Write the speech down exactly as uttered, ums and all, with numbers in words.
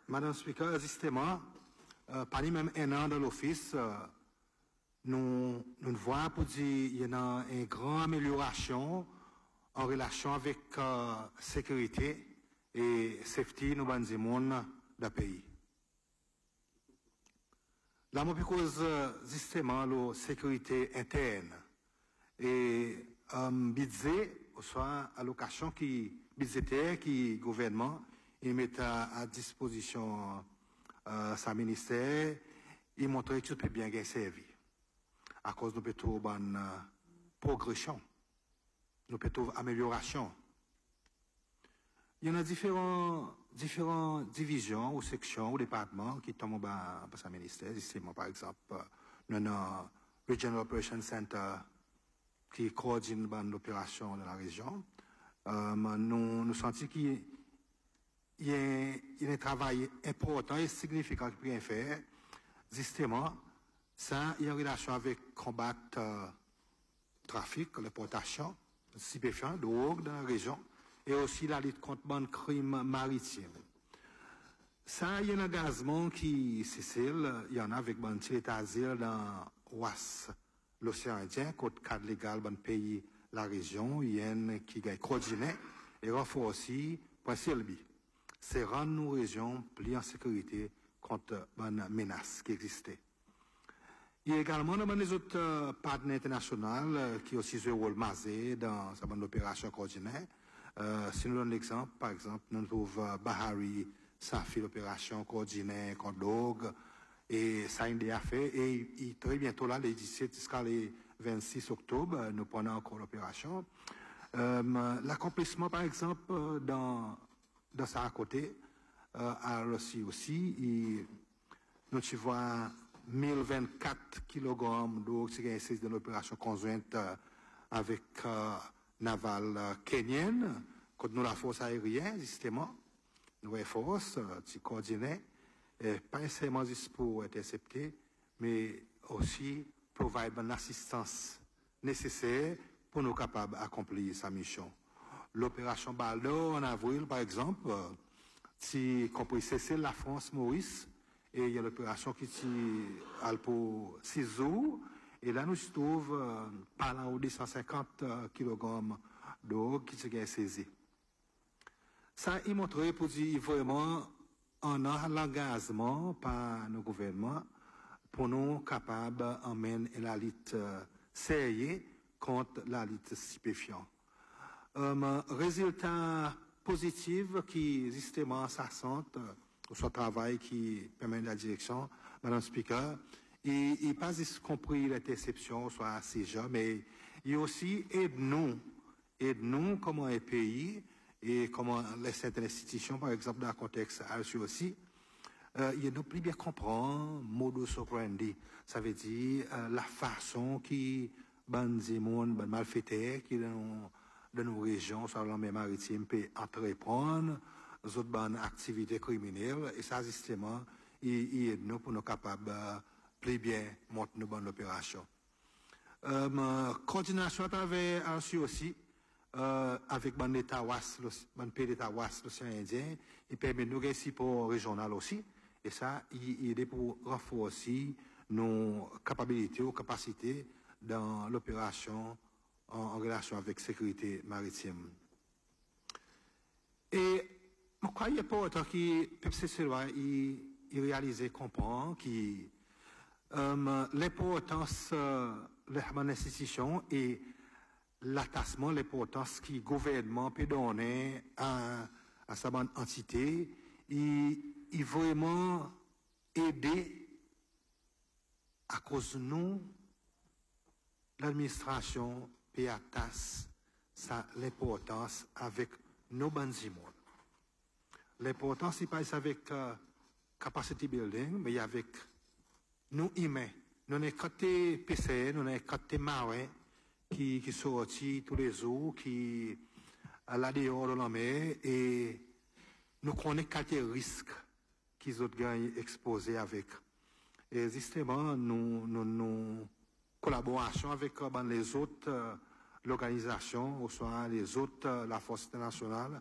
Madame Speaker, justement, euh, pas même un an dans l'office, euh, nous, nous voyons pour dire qu'il y a une grande amélioration en relation avec euh, sécurité et safety nous bandes du monde du pays. Là, moi, cause justement la sécurité interne et un budget, soit allocation qui budgétaire qui gouvernement il met à, à disposition euh, sa ministère, il montre que tout peut bien gagner servi. À cause de plutôt bonne euh, progression, nous plutôt amélioration. Il y en a différents, différentes divisions ou sections ou départements qui tombent dans sa ministère. Justement, par exemple, nous avons le Regional Operations Center qui coordonne l'opération de la région. Euh, nous, nous sentons qu'il y a, il y a un travail important et significant qui peut faire. Justement, ça, il y a une relation avec combattre euh, trafic, l'importation, stupéfiants, drogue dans la région, et aussi la lutte contre le crime maritime. Ça, il y a un engagement qui, Cécile, il y en a avec le État d'asile dans l'Ouest, l'océan Indien, côté cadre légal, dans le pays, la région, il y a un qui a coordonné et renforce aussi pour Sylvie. C'est rendre nos régions plus en sécurité contre les menaces qui existaient. Il y a également les autres euh, partenaires internationaux euh, qui aussi jouent un rôle majeur dans cette opération coordonnée. Euh, si nous donnons l'exemple, par exemple, nous trouvons euh, Bahari, ça fait l'opération coordonnée contre drogue, et ça a été fait, et, et très bientôt là, les dix-sept jusqu'à les vingt-six octobre, nous prenons encore l'opération. Euh, L'accomplissement, par exemple, dans, dans ça à côté, euh, à Russie aussi, il, nous tu vois mille vingt-quatre kilogrammes d'eau qui est saisie dans l'opération conjointe euh, avec euh, naval euh, kenyenne, contre nous la force aérienne, justement, nous avons force, euh, qui coordonnait, et pas seulement juste pour intercepter, mais aussi pour provide une assistance nécessaire pour nous capables d'accomplir sa mission. L'opération Baldo en avril, par exemple, euh, si compris cesser la France Maurice, et il y a l'opération qui a pour six jours. Et là, nous se trouvons euh, par là où deux cent cinquante euh, kilogrammes d'eau qui se gagne saisie. Ça, il montre pour dire vraiment, on a l'engagement par nos gouvernements pour nous capables d'emmener la lutte euh, sérieuse contre la lutte stupéfiante. Euh, résultat positif qui, justement, s'assentent ce travail qui permet la direction, Madame Speaker, et il pas juste compris l'interception, soit à ces gens, mais il aussi aide-nous, aide-nous comment un pays et comment les certaines institutions, par exemple, dans le contexte A S U aussi, euh, il nous plus bien comprendre modus operandi. Ça veut dire euh, la façon qui, ben, des monde, ben, malfaiteurs, qui dans, dans nos régions, sur la mer maritime, peut entreprendre, les autres bonnes activités criminelles, et ça, justement, il, il aide nous pour nous capables de plus bien monter nos bonnes opérations. Euh, coordination à travers A S U aussi, euh, avec mon État ouest, mon pays d'État ouest, l'océan Indien, il permet de nous gagner pour régional aussi, et ça, il, il aide pour renforcer nos capacités ou capacités dans l'opération en, en relation avec sécurité maritime. Et je crois qu'il y a pas autant qui, P C C, il, il réalise, comprend, qui, euh, l'importance euh, de l'institution et l'attachement, l'importance que le gouvernement peut donner à, à sa bonne entité, il, il vraiment aider à cause de nous, l'administration peut attacher l'importance avec nos bonnes immondes. L'important, c'est pas avec euh, capacity building, mais avec nous humains. Nous avons côté P C, nous avons côté marins qui, qui sortent tous les jours, qui à la dehors de la mer, et nous connaissons quelques risques qu'ils ont exposés avec. Et justement, nous, nous, nous collaborons avec euh, ben, les autres euh, l'organisation, ou soit les autres, euh, la force internationale,